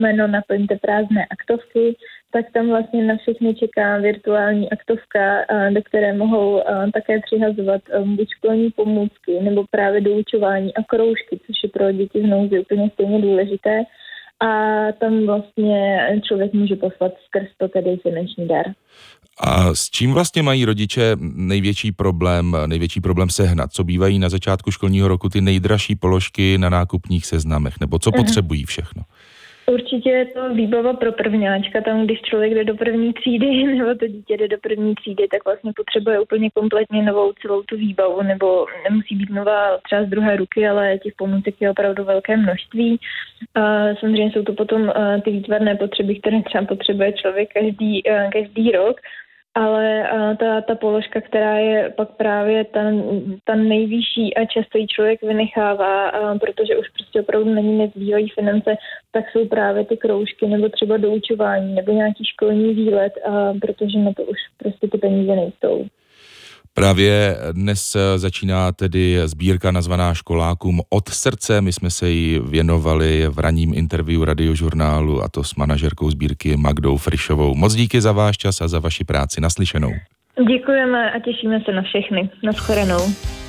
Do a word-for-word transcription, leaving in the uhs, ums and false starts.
písmeno, naplňte prázdné aktovky, tak tam vlastně na všechny čeká virtuální aktovka, do které mohou také přihazovat buď školní pomůcky nebo právě doučování a kroužky, což je pro děti z nouzy úplně stejně důležité. A tam vlastně člověk může poslat skrz to tedy finanční dar. A s čím vlastně mají rodiče největší problém, největší problém sehnat? Co bývají na začátku školního roku ty nejdražší položky na nákupních seznamech? Nebo co potřebují všechno? Určitě je to výbava pro prvňáčka, tam když člověk jde do první třídy nebo to dítě jde do první třídy, tak vlastně potřebuje úplně kompletně novou celou tu výbavu, nebo nemusí být nová třeba z druhé ruky, ale těch pomůcek je opravdu velké množství. A samozřejmě jsou to potom ty výtvarné potřeby, které třeba potřebuje člověk každý, každý rok. Ale ta, ta položka, která je pak právě ta, ta nejvyšší a často ji člověk vynechává, protože už prostě opravdu není nezbývají finance, tak jsou právě ty kroužky nebo třeba doučování nebo nějaký školní výlet, protože na to už prostě ty peníze nejsou. Právě dnes začíná tedy sbírka nazvaná Školákům od srdce. My jsme se jí věnovali v ranním interview Radiožurnálu, a to s manažerkou sbírky Magdou Frišovou. Moc díky za váš čas a za vaši práci. Naslyšenou. Děkujeme a těšíme se na všechny. Naschledanou.